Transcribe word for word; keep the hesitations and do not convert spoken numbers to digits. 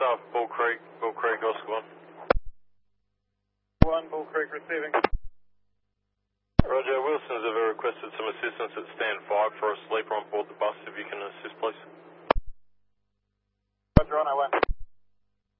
South Bull Creek, Bull Creek, Oscar one. one, Bull Creek receiving. Roger, Wilsons have requested some assistance at stand five for a sleeper on board the bus, if you can assist please. Roger, on our way.